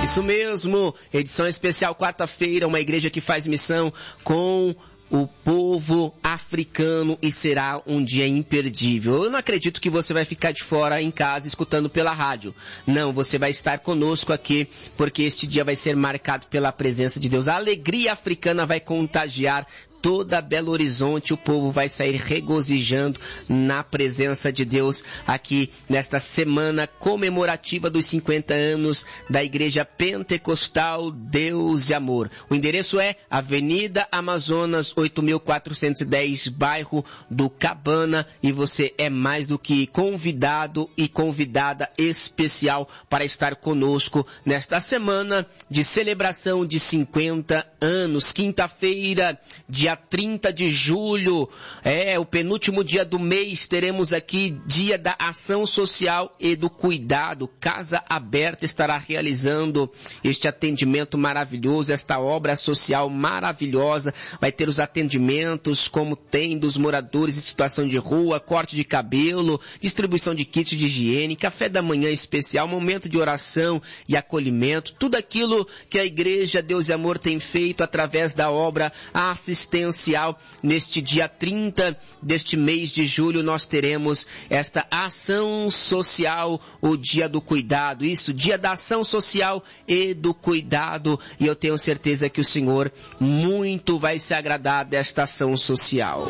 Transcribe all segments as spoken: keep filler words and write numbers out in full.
Isso mesmo, edição especial quarta-feira, uma igreja que faz missão com o povo africano e será um dia imperdível. Eu não acredito que você vai ficar de fora em casa escutando pela rádio. Não, você vai estar conosco aqui porque este dia vai ser marcado pela presença de Deus. A alegria africana vai contagiar toda Belo Horizonte, o povo vai sair regozijando na presença de Deus aqui nesta semana comemorativa dos cinquenta anos da Igreja Pentecostal Deus de Amor. O endereço é Avenida Amazonas oito mil quatrocentos e dez, bairro do Cabana, e você é mais do que convidado e convidada especial para estar conosco nesta semana de celebração de cinquenta anos, quinta-feira, dia trinta de julho, é o penúltimo dia do mês, teremos aqui dia da ação social e do cuidado. Casa Aberta estará realizando este atendimento maravilhoso, esta obra social maravilhosa. Vai ter os atendimentos como tem dos moradores em situação de rua, corte de cabelo, distribuição de kits de higiene, café da manhã especial, momento de oração e acolhimento, tudo aquilo que a Igreja Deus e Amor tem feito através da obra assistencial. Neste dia trinta deste mês de julho, nós teremos esta ação social, o dia do cuidado. Isso, dia da ação social e do cuidado. E eu tenho certeza que o Senhor muito vai se agradar desta ação social.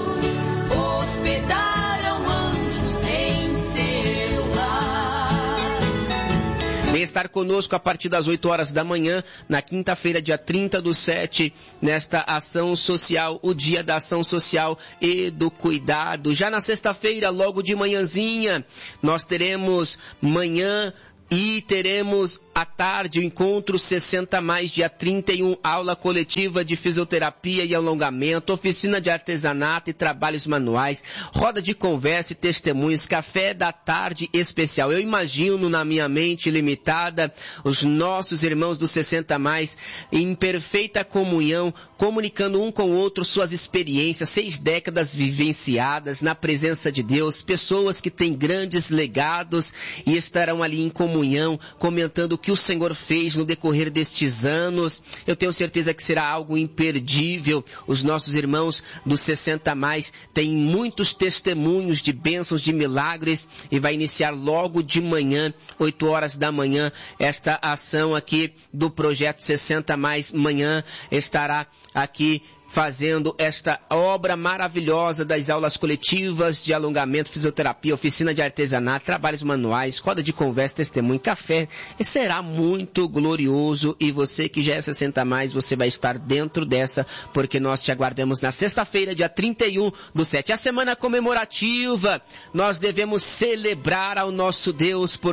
Hospedaram anjos em seu lar. Vem estar conosco a partir das oito horas da manhã, na quinta-feira, dia trinta do sete, nesta ação social, o dia da ação social e do cuidado. Já na sexta-feira, logo de manhãzinha, nós teremos manhã e teremos à tarde o encontro sessenta mais, dia trinta e um, aula coletiva de fisioterapia e alongamento, oficina de artesanato e trabalhos manuais, roda de conversa e testemunhos, café da tarde especial. Eu imagino na minha mente limitada os nossos irmãos do sessenta mais em perfeita comunhão, comunicando um com o outro suas experiências, seis décadas vivenciadas na presença de Deus, pessoas que têm grandes legados e estarão ali em comunhão, comentando o que o Senhor fez no decorrer destes anos. Eu tenho certeza que será algo imperdível. Os nossos irmãos do sessenta mais têm muitos testemunhos de bênçãos, de milagres, e vai iniciar logo de manhã, oito horas da manhã, esta ação aqui do Projeto sessenta mais. Manhã estará aqui fazendo esta obra maravilhosa das aulas coletivas de alongamento, fisioterapia, oficina de artesanato, trabalhos manuais, roda de conversa, testemunho, café. Será muito glorioso, e você que já é sessenta mais, você vai estar dentro dessa, porque nós te aguardamos na sexta-feira, dia trinta e um do sete. A semana comemorativa, nós devemos celebrar ao nosso Deus por